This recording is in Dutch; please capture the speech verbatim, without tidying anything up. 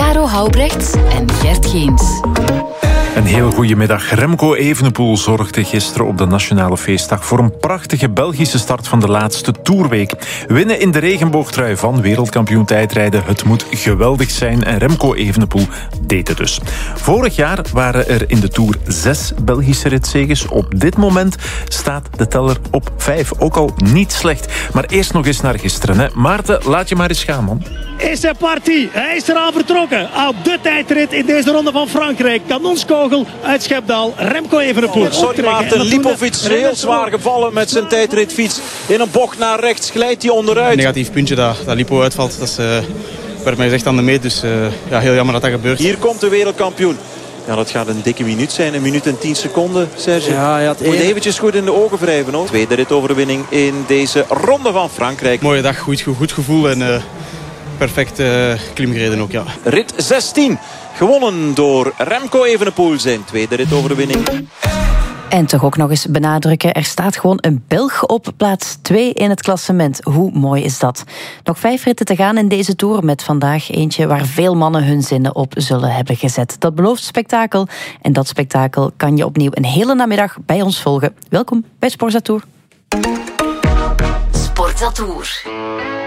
Caro Houbrechts en Gert Geens. Een heel goede middag. Remco Evenepoel zorgde gisteren op de Nationale Feestdag voor een prachtige Belgische start van de laatste Tourweek. Winnen in de regenboogtrui van wereldkampioen tijdrijden. Het moet geweldig zijn en Remco Evenepoel deed het dus. Vorig jaar waren er in de Tour zes Belgische ritzeges. Op dit moment staat de teller op vijf. Ook al niet slecht. Maar eerst nog eens naar gisteren. Hè. Maarten, laat je maar eens gaan, man. Is er partie. Hij is eraan vertrokken. Aan de tijdrit in deze ronde van Frankrijk. Kanonskogel uit Schepdaal. Remco Evenepoel. Oh, sorry Maarten, Lipovic heel zwaar gevallen met zijn tijdritfiets. In een bocht naar rechts glijdt hij onderuit. Een negatief puntje dat, dat Lipo uitvalt. Dat is, uh, werd mij gezegd aan de meet. Dus uh, ja, heel jammer dat dat gebeurt. Hier komt de wereldkampioen. Ja, dat gaat een dikke minuut zijn. Een minuut en tien seconden, Serge. Ja, ja, het moet eventjes goed in de ogen wrijven, hoor. Tweede ritoverwinning in deze ronde van Frankrijk. Mooie dag, goed, goed gevoel en... Uh, Perfect uh, klimgereden ook, ja. Rit zestien, gewonnen door Remco Evenepoel, zijn tweede ritoverwinning. En toch ook nog eens benadrukken, er staat gewoon een Belg op plaats twee in het klassement. Hoe mooi is dat? Nog vijf ritten te gaan in deze Tour, met vandaag eentje waar veel mannen hun zinnen op zullen hebben gezet. Dat belooft spektakel en dat spektakel kan je opnieuw een hele namiddag bij ons volgen. Welkom bij Sporza Tour. Sporza Tour.